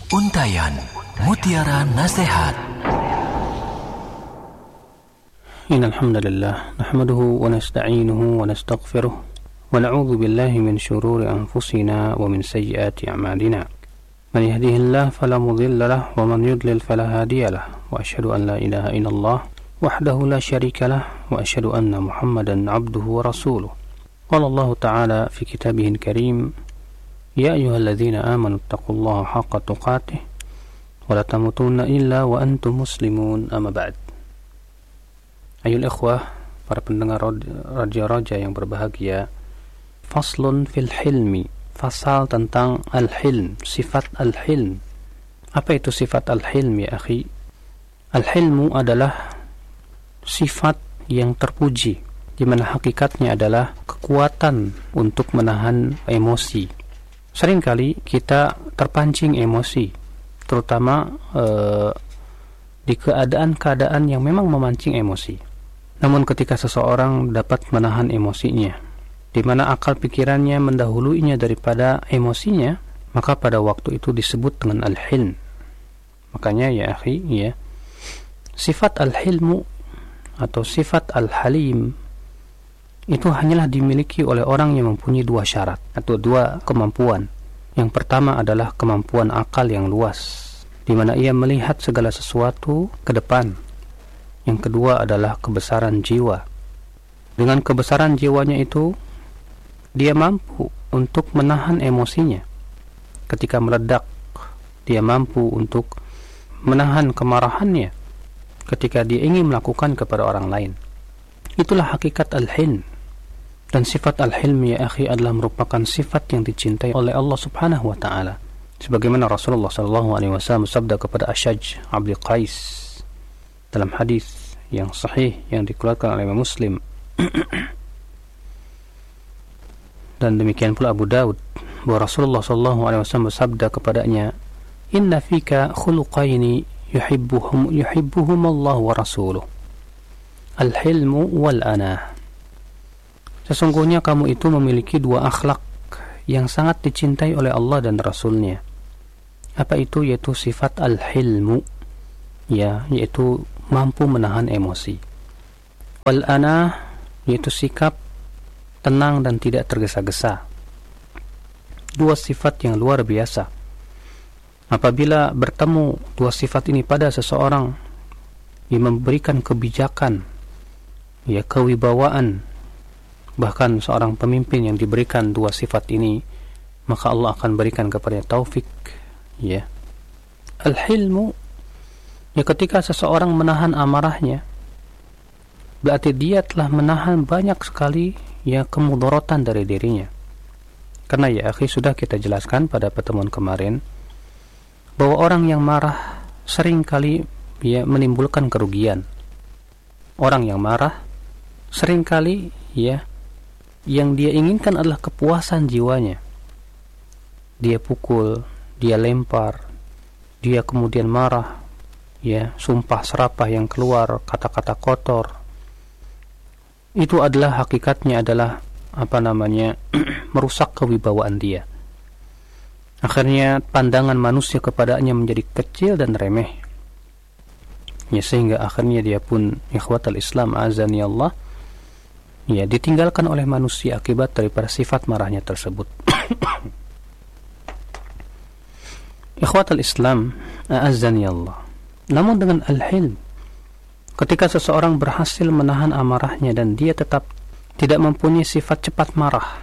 Untayan Mutiara Nasihat. Innal hamdalillah nahmaduhu wa nasta'inuhu wa nastaghfiruh wa na'udzu billahi min shururi anfusina wa min sayyiati a'malina. Man yahdihillahu fala mudilla lahu wa man yudlil fala hadiya lahu. Wa asyhadu an la ilaha illallah wahdahu la syarika lahu wa asyhadu anna Muhammadan 'abduhu wa rasuluh. Qala Allah ta'ala fi kitabihil karim: Ya ayyuhalladzina amanu taqullaha haqqa tuqatih wa la tamutunna illa wa antum muslimun, amma ba'd. Ayol ikhwah, para pendengar raja-raja yang berbahagia, faslun fil hilmi, fasal tentang al-hilm, sifat al-hilm. Apa itu sifat al-hilm ya akhi? Al-hilmu adalah sifat yang terpuji, di mana hakikatnya adalah kekuatan untuk menahan emosi. Seringkali kita terpancing emosi, terutama di keadaan-keadaan yang memang memancing emosi. Namun ketika seseorang dapat menahan emosinya, di mana akal pikirannya mendahuluinya daripada emosinya, maka pada waktu itu disebut dengan al-hilm. Makanya ya akhi, ya, sifat al-hilmu atau sifat al-halim itu hanyalah dimiliki oleh orang yang mempunyai dua syarat atau dua kemampuan. Yang pertama adalah kemampuan akal yang luas, di mana ia melihat segala sesuatu ke depan. Yang kedua adalah kebesaran jiwa. Dengan kebesaran jiwanya itu, dia mampu untuk menahan emosinya. Ketika meledak, dia mampu untuk menahan kemarahannya ketika dia ingin melakukan kepada orang lain. Itulah hakikat al-hilm. Dan sifat al-hilm ya akhi adalah merupakan sifat yang dicintai oleh Allah Subhanahu wa taala. Sebagaimana Rasulullah sallallahu alaihi wasallam bersabda kepada Asyaj Abdul Qais dalam hadis yang sahih yang dikeluarkan oleh Imam Muslim. Dan demikian pula Abu Daud, bahwa Rasulullah sallallahu alaihi wasallam bersabda kepadanya, "Inna fika khuluqaini yuhibbuhum Allah wa rasuluh. Al-hilmu wal anah." Sesungguhnya kamu itu memiliki dua akhlak yang sangat dicintai oleh Allah dan Rasulnya. Apa itu? Yaitu sifat al-hilmu, ya, yaitu mampu menahan emosi. Wal-anah, yaitu sikap tenang dan tidak tergesa-gesa. Dua sifat yang luar biasa. Apabila bertemu dua sifat ini pada seseorang yang memberikan kebijakan, ya, kewibawaan, bahkan seorang pemimpin yang diberikan dua sifat ini, maka Allah akan berikan kepadanya taufik, ya. Al-hilmu, ya, ketika seseorang menahan amarahnya, berarti dia telah menahan banyak sekali, ya, kemudaratan dari dirinya. Karena ya akhi, sudah kita jelaskan pada pertemuan kemarin bahwa orang yang marah sering kali, ya, menimbulkan kerugian. Orang yang marah sering kali, ya, yang dia inginkan adalah kepuasan jiwanya. Dia pukul, dia lempar, dia kemudian marah, ya, sumpah serapah yang keluar, kata-kata kotor. Itu adalah hakikatnya adalah merusak kewibawaan dia. Akhirnya pandangan manusia kepadanya menjadi kecil dan remeh, ya, sehingga akhirnya dia pun, ikhwatal Islam azani Allah, ya, ditinggalkan oleh manusia akibat daripada sifat marahnya tersebut. Ikhwatal Islam a'azzani Allah. Namun dengan al-hilm, ketika seseorang berhasil menahan amarahnya dan dia tetap tidak mempunyai sifat cepat marah,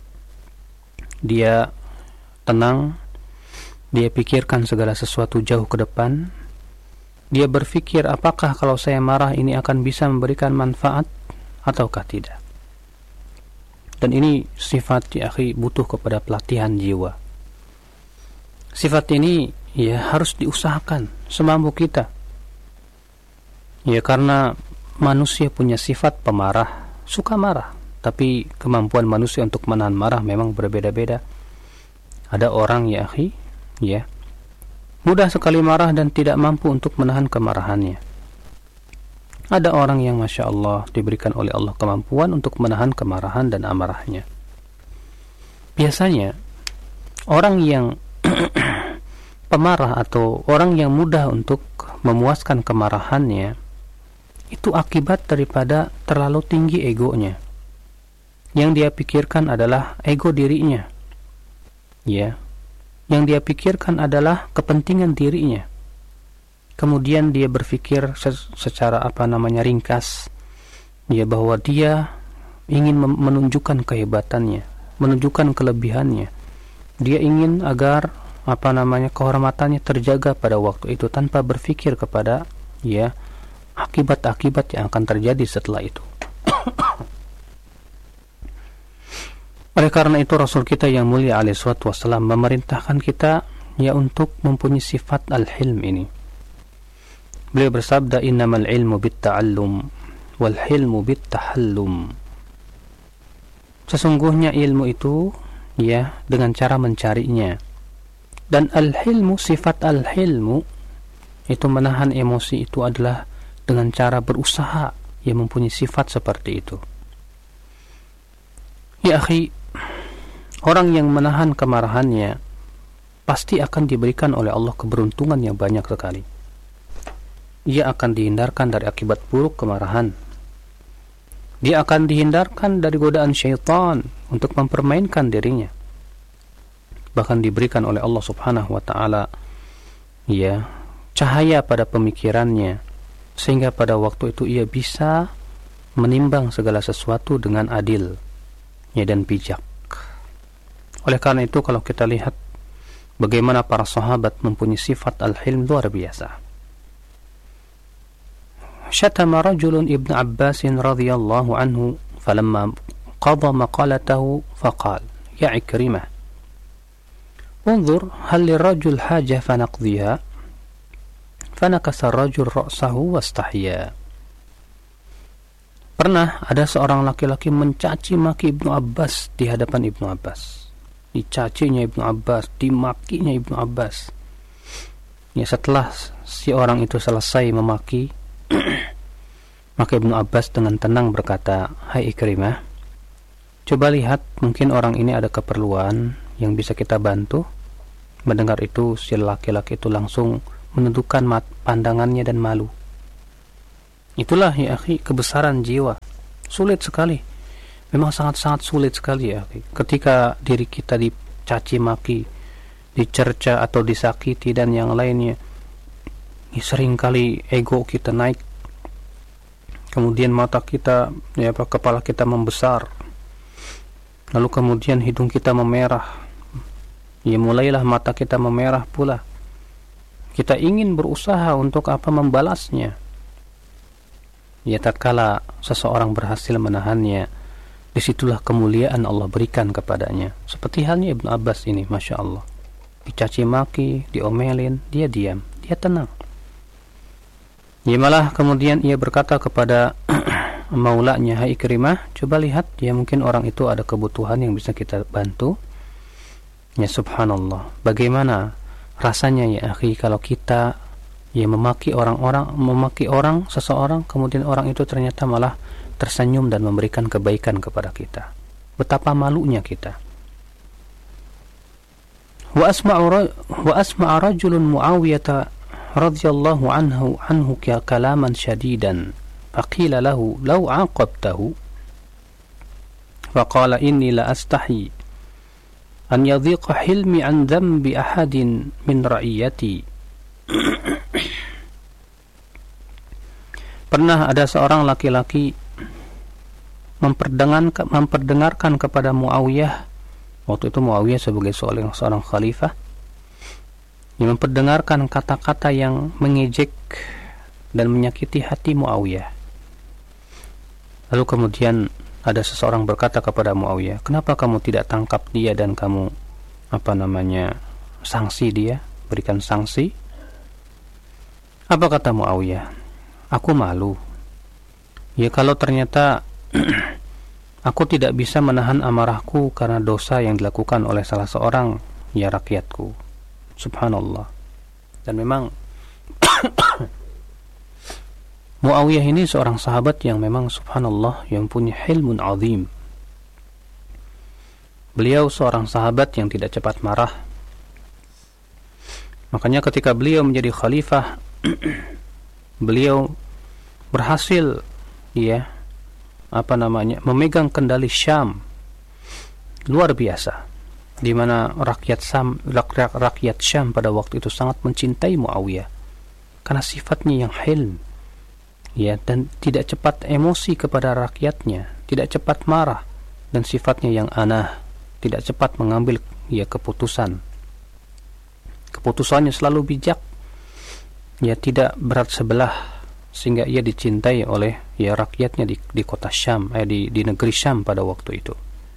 dia tenang, dia pikirkan segala sesuatu jauh ke depan, dia berpikir apakah kalau saya marah ini akan bisa memberikan manfaat ataukah tidak. Dan ini sifat ya akhi butuh kepada pelatihan jiwa. Sifat ini ya harus diusahakan semampu kita. Ya, karena manusia punya sifat pemarah, suka marah, tapi kemampuan manusia untuk menahan marah memang berbeda-beda. Ada orang ya akhi, ya, mudah sekali marah dan tidak mampu untuk menahan kemarahannya. Ada orang yang Masya Allah diberikan oleh Allah kemampuan untuk menahan kemarahan dan amarahnya. Biasanya orang yang pemarah atau orang yang mudah untuk memuaskan kemarahannya itu akibat daripada terlalu tinggi egonya. Yang dia pikirkan adalah ego dirinya. Ya. Yang dia pikirkan adalah kepentingan dirinya. Kemudian dia berpikir secara ringkas, ya, bahwa dia ingin menunjukkan kehebatannya, menunjukkan kelebihannya. Dia ingin agar kehormatannya terjaga pada waktu itu tanpa berpikir kepada akibat-akibat yang akan terjadi setelah itu. Oleh karena itu Rasul kita yang mulia alaihi salatu wassalam memerintahkan kita untuk mempunyai sifat al-hilm ini. Beliau bersabda, innamal ilmu bit-ta'allum wal hilmu bit-tahallum. Sesungguhnya ilmu itu dengan cara mencarinya. Dan al-hilmu, sifat al-hilmu itu menahan emosi itu adalah dengan cara berusaha, mempunyai sifat seperti itu. Ya akhi, orang yang menahan kemarahannya pasti akan diberikan oleh Allah keberuntungan yang banyak sekali. Ia akan dihindarkan dari akibat buruk kemarahan. Dia akan dihindarkan dari godaan syaitan untuk mempermainkan dirinya. Bahkan diberikan oleh Allah Subhanahu wa taala cahaya pada pemikirannya, sehingga pada waktu itu ia bisa menimbang segala sesuatu dengan adil dan bijak. Oleh karena itu kalau kita lihat bagaimana para sahabat mempunyai sifat al-hilm luar biasa. Syatama rajulun Ibn Abbas radhiyallahu anhu falamma qada maqalatahu faqal ya Ikrimah unzur hal lirajul haja fanaqdhiha fanakasa ar-rajul ra'sahu wastahya. Pernah ada seorang laki-laki mencaci maki Ibnu Abbas di hadapan Ibnu Abbas. Dicacinya Ibnu Abbas, dimakinya Ibnu Abbas. Setelah si orang itu selesai memaki, maka Ibnu Abbas dengan tenang berkata, "Hai Ikrimah, coba lihat, mungkin orang ini ada keperluan yang bisa kita bantu." Mendengar itu, si laki-laki itu langsung menundukkan pandangannya dan malu. Itulah ya akhi kebesaran jiwa. Sulit sekali. Memang sangat-sangat sulit sekali ya akhi. Ketika diri kita dicaci maki, dicerca atau disakiti dan yang lainnya, seringkali ego kita naik. Kemudian mata kita, kepala kita membesar. Lalu kemudian hidung kita memerah. Mulailah mata kita memerah pula. Kita ingin berusaha untuk membalasnya. Tatkala seseorang berhasil menahannya, disitulah kemuliaan Allah berikan kepadanya. Seperti halnya Ibnu Abbas ini, Masya Allah. Dicaci maki, diomelin, dia diam, dia tenang. Malah kemudian ia berkata kepada maulanya, "Hai Ikrimah, coba lihat, mungkin orang itu ada kebutuhan yang bisa kita bantu." Subhanallah, bagaimana rasanya ya akhi kalau kita memaki orang, seseorang, kemudian orang itu ternyata malah tersenyum dan memberikan kebaikan kepada kita. Betapa malunya kita. Wa asma'a rajulun Muawiyah radhiyallahu anhu kalaman syadidan faqila lahu law aqabtahu faqala inni la astahi an yadhiqa hilmi an dhanbi ahadin min ra'iyati. Pernah ada seorang laki-laki memperdengarkan kepada Muawiyah, waktu itu Muawiyah sebagai seorang khalifah, yang memperdengarkan kata-kata yang mengejek dan menyakiti hati Muawiyah. Lalu kemudian ada seseorang berkata kepada Muawiyah, "Kenapa kamu tidak tangkap dia dan kamu sanksi dia, berikan sanksi?" Apa kata Muawiyah? "Aku malu. Kalau ternyata aku tidak bisa menahan amarahku karena dosa yang dilakukan oleh salah seorang rakyatku." Subhanallah. Dan memang Muawiyah ini seorang sahabat yang memang subhanallah yang punya hilmun azim. Beliau seorang sahabat yang tidak cepat marah, Makanya ketika beliau menjadi khalifah, beliau berhasil memegang kendali Syam luar biasa, di mana rakyat Syam pada waktu itu sangat mencintai Muawiyah karena sifatnya yang hilm, dan tidak cepat emosi kepada rakyatnya, tidak cepat marah, dan sifatnya yang anah, tidak cepat mengambil keputusannya selalu bijak, tidak berat sebelah, sehingga ia dicintai oleh rakyatnya di kota Syam, di negeri Syam pada waktu itu.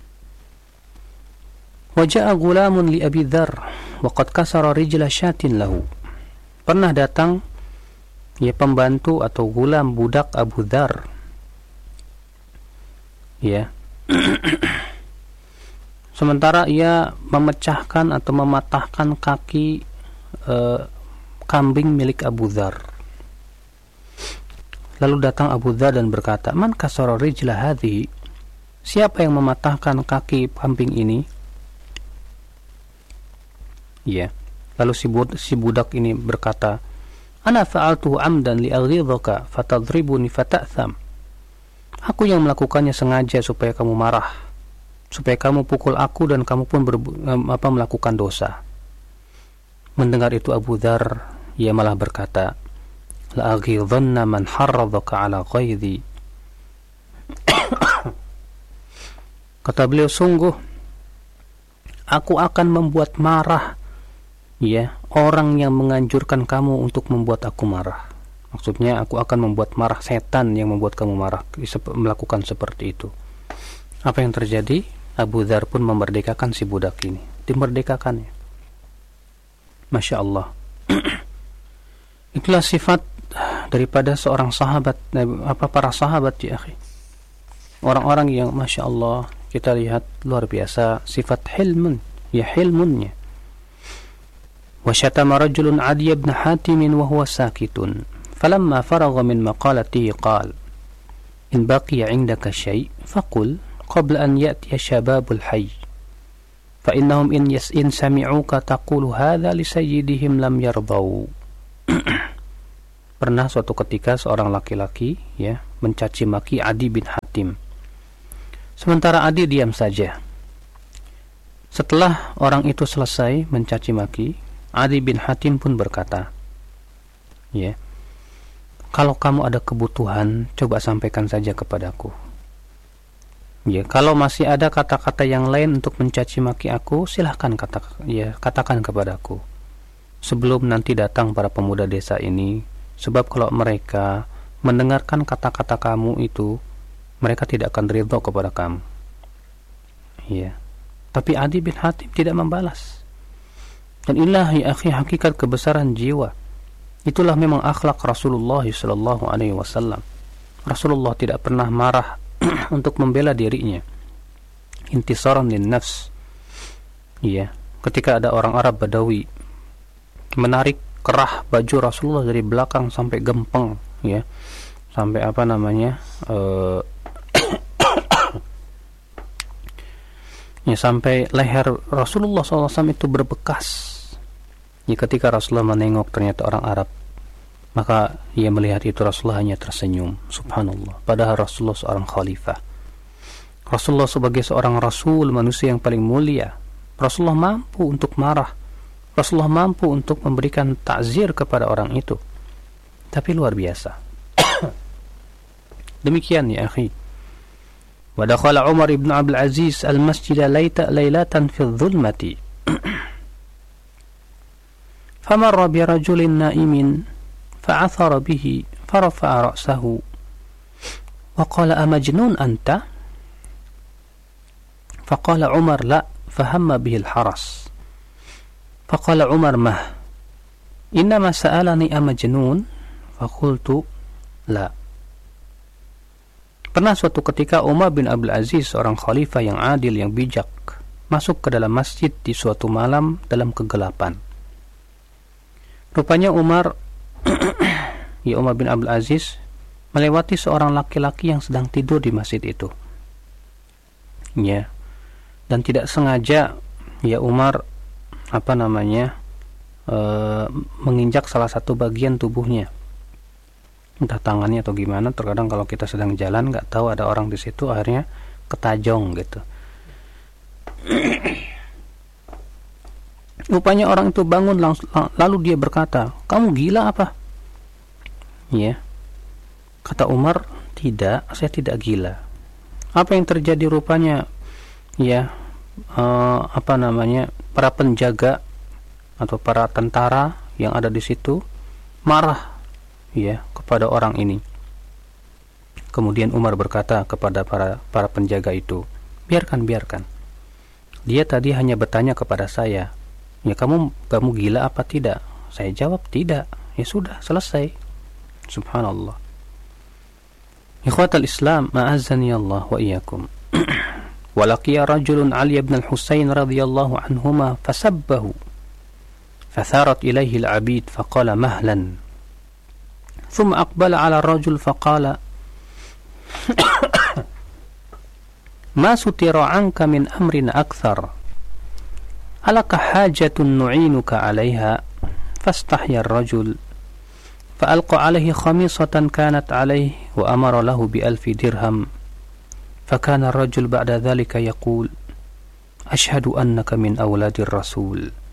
Waja'a gulamun li Abi Dzar wa qad kasara rijla syatin lahu. Pernah datang pembantu atau gulam budak Abu Dzar, sementara ia memecahkan atau mematahkan kaki kambing milik Abu Dzar. Lalu datang Abu Dzar dan berkata, "Man kasara rijla hadhihi?" Siapa yang mematahkan kaki kambing ini? Lalu si budak ini berkata, "Ana fa'altuhu amdan li'aghidhaka fatadribuni fata'tham." Aku yang melakukannya sengaja supaya kamu marah, supaya kamu pukul aku dan kamu pun melakukan dosa. Mendengar itu Abu Dzar ia malah berkata, "La'aghidhanna man harradhaka 'ala ghaidhi." Kata beliau, sungguh aku akan membuat marah orang yang menganjurkan kamu untuk membuat aku marah. Maksudnya aku akan membuat marah setan yang membuat kamu marah, melakukan seperti itu. Apa yang terjadi? Abu Dzar pun memerdekakan si budak ini, dimerdekakannya. Masya Allah. Itulah sifat daripada seorang sahabat, para sahabat ya akhi. Orang-orang yang Masya Allah, kita lihat luar biasa sifat hilmunnya. وشتم رجل عدي بن حاتم وهو ساكت فلما فرغ من مقالته قال إن بقي عندك شيء فقل قبل أن يأتي شباب الحي فإنهم إن سمعوك تقول هذا لسيدهم لم يرضوا. Pernah suatu ketika seorang laki-laki mencaci maki Adi bin Hatim, sementara Adi diam saja. Setelah orang itu selesai mencaci maki, Adi bin Hatim pun berkata, kalau kamu ada kebutuhan, coba sampaikan saja kepadaku. Kalau masih ada kata-kata yang lain untuk mencaci maki aku, silahkan katakan kepadaku. Sebelum nanti datang para pemuda desa ini, sebab kalau mereka mendengarkan kata-kata kamu itu, mereka tidak akan ridho kepada kamu. Tapi Adi bin Hatim tidak membalas. Dan inilah ya akhi hakikat kebesaran jiwa. Itulah memang akhlak Rasulullah sallallahu alaihi wasallam. Rasulullah tidak pernah marah untuk membela dirinya. Intisaran lin nafs. Ketika ada orang Arab Badawi menarik kerah baju Rasulullah dari belakang sampai gempeng, sampai sampai leher Rasulullah SAW itu berbekas. Ketika Rasulullah menengok ternyata orang Arab, maka ia melihat itu Rasulullah hanya tersenyum. Subhanallah. Padahal Rasulullah seorang khalifah. Rasulullah sebagai seorang Rasul, manusia yang paling mulia, Rasulullah mampu untuk marah. Rasulullah mampu untuk memberikan takzir kepada orang itu. Tapi luar biasa. Demikian ya akhi. Wa dakhala Umar ibn Abdul Aziz al-masjid laylatan fi adh-dhulmati. فمر برجل نائم فعثر به فرفع رأسه وقال أمجنون أنت؟ فقال عمر لا فهم به الحرس فقال عمر مه إنما سألني أمجنون فقلت لا. Pernah suatu ketika Umar bin Abdul Aziz, seorang khalifah yang adil, yang bijak, masuk ke dalam masjid di suatu malam dalam kegelapan. Rupanya Umar bin Abdul Aziz melewati seorang laki-laki yang sedang tidur di masjid itu. Dan tidak sengaja Umar menginjak salah satu bagian tubuhnya, entah tangannya atau gimana. Terkadang kalau kita sedang jalan nggak tahu ada orang di situ, akhirnya ketajong gitu. Rupanya orang itu bangun lalu dia berkata, "Kamu gila apa?" Ya. Kata Umar, "Tidak, saya tidak gila." Apa yang terjadi? Rupanya ya para penjaga atau para tentara yang ada di situ marah ya kepada orang ini. Kemudian Umar berkata kepada para penjaga itu, biarkan. Dia tadi hanya bertanya kepada saya, ya kamu gila apa tidak? Saya jawab tidak. Ya sudah, selesai. Subhanallah. Ikhwatal Islam, ma'azzani Allah wa iyyakum. Walaqiya rajulun Ali ibn al-Husayn radhiyallahu anhuma fasabbahu. فثارت إليه العبيد فقال مهلا ثم أقبل على الرجل فقال ما ستر عنك من أمرنا أكثر ألك حاجة نعينك عليها فاستحيا الرجل فألقى عليه خميصة كانت عليه وأمر له ب1000 درهم فكان الرجل بعد ذلك يقول أشهد أنك من أولاد الرسول.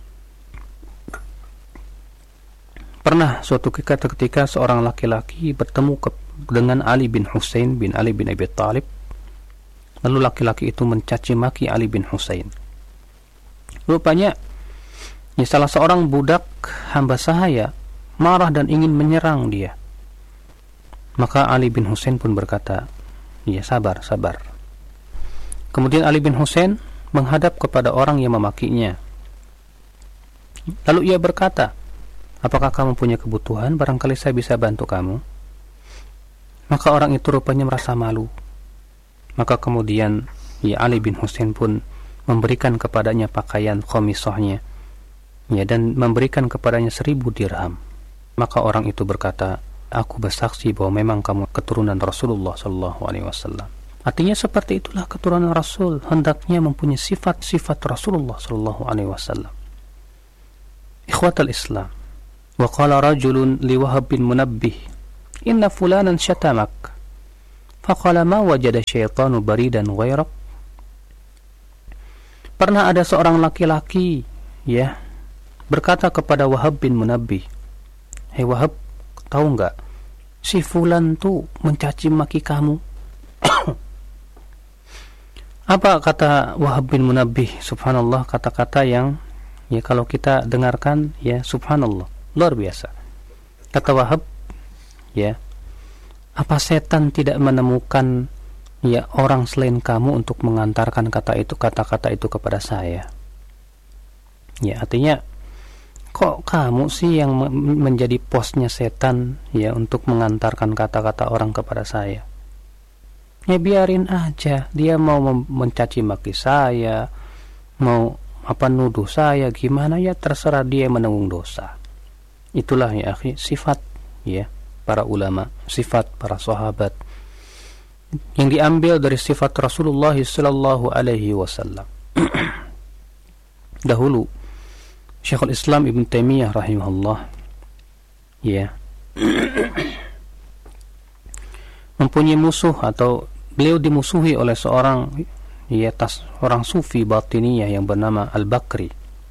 Pernah suatu ketika seorang laki-laki bertemu dengan Ali bin Husain bin Ali bin Abi Thalib. Lalu laki-laki itu mencaci maki Ali bin Husain. Rupanya ya salah seorang budak hamba sahaya marah dan ingin menyerang dia. Maka Ali bin Husain pun berkata, "Ya sabar." Kemudian Ali bin Husain menghadap kepada orang yang memakinya. Lalu ia berkata, "Apakah kamu punya kebutuhan? Barangkali saya bisa bantu kamu." Maka orang itu rupanya merasa malu. Maka kemudian ya Ali bin Husain pun memberikan kepadanya pakaian khomisohnya ya, dan memberikan kepadanya 1000 dirham. Maka orang itu berkata, "Aku bersaksi bahwa memang kamu keturunan Rasulullah SAW." Artinya seperti itulah keturunan Rasul, hendaknya mempunyai sifat-sifat Rasulullah SAW. Ikhwatal Islam, wa qala rajulun li Wahab bin Munabbih, "Inna fulanan syatamak." Faqala ma wajada syaitanu baridan ghairak. Pernah ada seorang laki-laki ya berkata kepada Wahab bin Munabbih, "Hei Wahab, tahu enggak si fulan tuh mencaci maki kamu?" Apa kata Wahab bin Munabbih? Subhanallah, kata-kata yang ya kalau kita dengarkan ya subhanallah, luar biasa. Kata Wahab, ya, apa setan tidak menemukan ya orang selain kamu untuk mengantarkan kata-kata itu kepada saya? Ya, artinya kok kamu sih yang menjadi posnya setan ya untuk mengantarkan kata-kata orang kepada saya? Ya biarin aja, dia mau mencaci maki saya, mau nuduh saya gimana, ya terserah dia menanggung dosa. Itulah ya akhi sifat ya para ulama, sifat para sahabat yang diambil dari sifat Rasulullah sallallahu alaihi wasallam. Dahulu Syekhul Islam Ibn Taimiyah rahimahullah ya mempunyai musuh, atau beliau dimusuhi oleh seorang orang sufi batiniyah yang bernama Al-Bakri,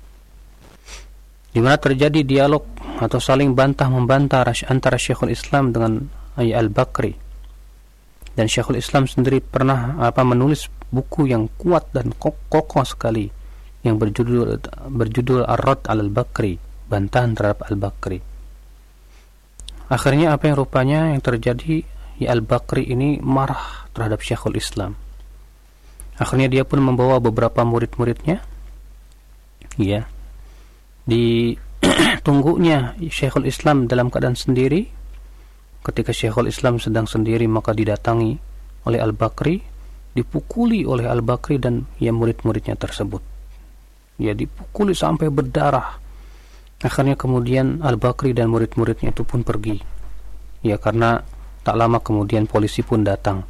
di mana terjadi dialog atau saling bantah-membantah antara Syekhul Islam dengan Al-Bakri. Dan Syekhul Islam sendiri pernah menulis buku yang kuat dan kokoh sekali yang berjudul Ar-Radd 'ala Al-Bakri, bantahan terhadap Al-Bakri. Akhirnya apa yang rupanya yang terjadi, Al-Bakri ini marah terhadap Syekhul Islam. Akhirnya dia pun membawa beberapa murid-muridnya ya di tunggunya Syekhul Islam dalam keadaan sendiri. Ketika Syekhul Islam sedang sendiri, maka didatangi oleh Al-Bakri, dipukuli oleh Al-Bakri dan ya murid-muridnya tersebut. Ya dipukuli sampai berdarah. Akhirnya kemudian Al-Bakri dan murid-muridnya itu pun pergi. Ya karena tak lama kemudian polisi pun datang.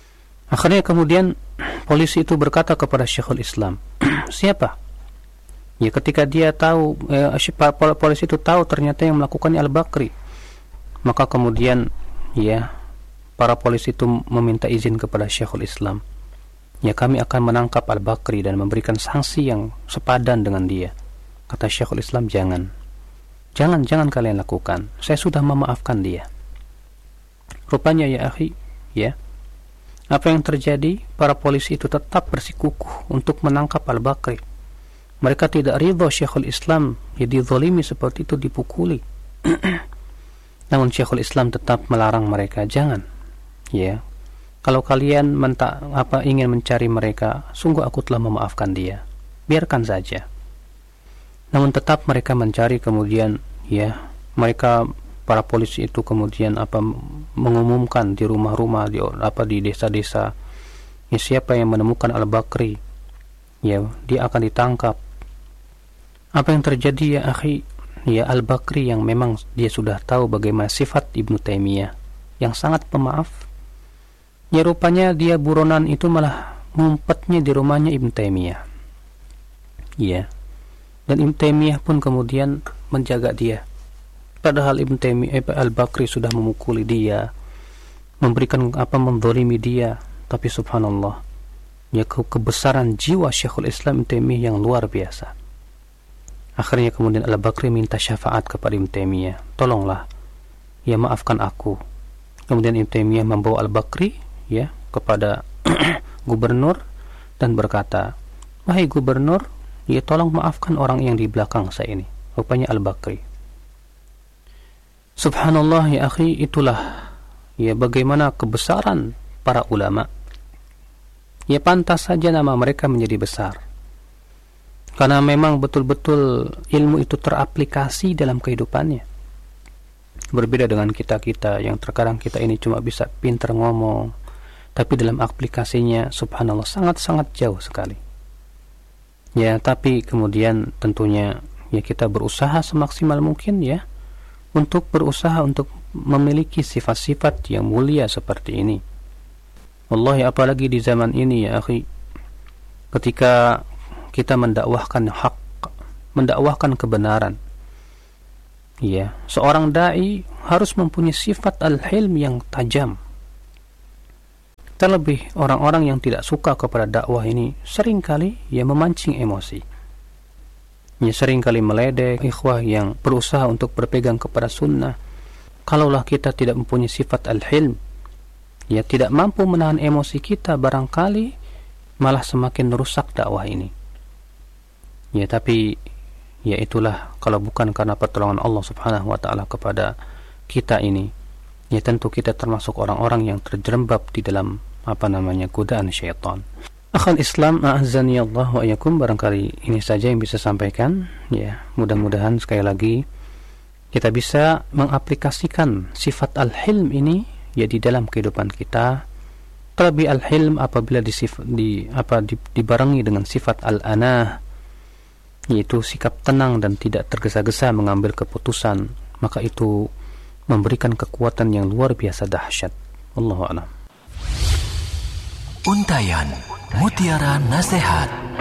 Akhirnya kemudian polisi itu berkata kepada Syekhul Islam, "Siapa Ya, ketika dia tahu, polisi itu tahu ternyata yang melakukannya Al-Bakri, maka kemudian ya para polisi itu meminta izin kepada Syekhul Islam. Ya, kami akan menangkap Al-Bakri dan memberikan sanksi yang sepadan dengan dia. Kata Syekhul Islam, jangan kalian lakukan. Saya sudah memaafkan dia. Rupanya ya akhi, ya, apa yang terjadi? Para polisi itu tetap bersikukuh untuk menangkap Al-Bakri. Mereka tidak ridho Syekhul Islam jadi zalimi seperti itu, dipukuli. Namun Syekhul Islam tetap melarang mereka, jangan. Ya, kalau kalian ingin mencari mereka, sungguh aku telah memaafkan dia. Biarkan saja. Namun tetap mereka mencari, kemudian ya mereka para polisi itu kemudian mengumumkan di rumah-rumah, di desa-desa, ya, siapa yang menemukan Al-Bakri, ya dia akan ditangkap. Apa yang terjadi ya akhi? Ya, Al-Bakri yang memang dia sudah tahu bagaimana sifat Ibnu Taimiyah yang sangat pemaaf, ya rupanya dia buronan itu malah ngumpetnya di rumahnya Ibnu Taimiyah. Ya, dan Ibnu Taimiyah pun kemudian menjaga dia. Padahal Ibnu Taimiyah Al-Bakri sudah memukuli dia, memberikan menzalimi dia, tapi subhanallah, ya kebesaran jiwa Syekhul Islam Ibnu Taimiyah yang luar biasa. Akhirnya kemudian Al-Bakri minta syafaat kepada Ibnu Taimiyah, tolonglah, ya maafkan aku. Kemudian Ibnu Taimiyah membawa Al-Bakri ya kepada gubernur dan berkata, wahai gubernur, ya tolong maafkan orang yang di belakang saya ini. Rupanya Al-Bakri. Subhanallah ya akhi, itulah ya bagaimana kebesaran para ulama. Ya pantas saja nama mereka menjadi besar, karena memang betul-betul ilmu itu teraplikasi dalam kehidupannya. Berbeda dengan kita yang terkadang kita ini cuma bisa pintar ngomong, tapi dalam aplikasinya subhanallah sangat-sangat jauh sekali. Ya, tapi kemudian tentunya ya kita berusaha semaksimal mungkin ya untuk berusaha untuk memiliki sifat-sifat yang mulia seperti ini. Wallahi, apalagi di zaman ini ya akhi, ketika kita mendakwahkan hak, mendakwahkan kebenaran, ya, seorang dai harus mempunyai sifat al-hilm yang tajam. Terlebih orang-orang yang tidak suka kepada dakwah ini seringkali ya memancing emosi, ya seringkali meledek ikhwah yang berusaha untuk berpegang kepada sunnah. Kalaulah kita tidak mempunyai sifat al-hilm, ya tidak mampu menahan emosi kita, barangkali malah semakin rusak dakwah ini. Ya, tapi ya itulah, kalau bukan karena pertolongan Allah Subhanahu wa taala kepada kita ini, ya tentu kita termasuk orang-orang yang terjerembab di dalam godaan syaitan. Akhal Islam, a'azzani Allah wa iyyakum, barangkali ini saja yang bisa sampaikan. Ya, mudah-mudahan sekali lagi kita bisa mengaplikasikan sifat al-hilm ini ya di dalam kehidupan kita. Terlebih al-hilm apabila dibarengi dengan sifat al-anah, yaitu sikap tenang dan tidak tergesa-gesa mengambil keputusan, maka itu memberikan kekuatan yang luar biasa dahsyat. Wallahu a'lam. Untayan Mutiara Nasihat.